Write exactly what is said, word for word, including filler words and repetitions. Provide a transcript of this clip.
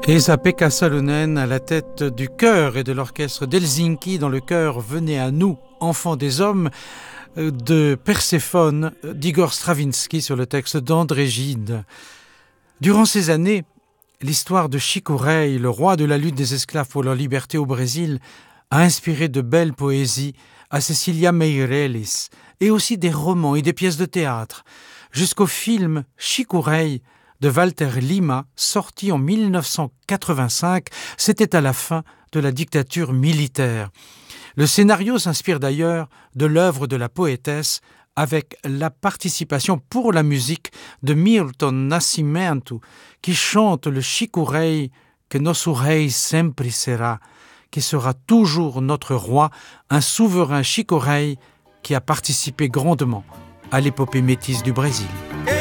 Esa-Pekka Salonen à la tête du chœur et de l'orchestre d'Helsinki dans le chœur Venez à nous, enfants des hommes de Perséphone d'Igor Stravinsky sur le texte d'André Gide. Durant ces années, l'histoire de Chico Rei, le roi de la lutte des esclaves pour leur liberté au Brésil, a inspiré de belles poésies à Cecilia Meirelles et aussi des romans et des pièces de théâtre, jusqu'au film Chico Rei de Walter Lima, sorti en mille neuf cent quatre-vingt-cinq, c'était à la fin de la dictature militaire. Le scénario s'inspire d'ailleurs de l'œuvre de la poétesse avec la participation pour la musique de Milton Nascimento qui chante le Chico Rei que nosso rei sempre será, qui sera toujours notre roi, un souverain Chico Rei qui a participé grandement à l'épopée métisse du Brésil.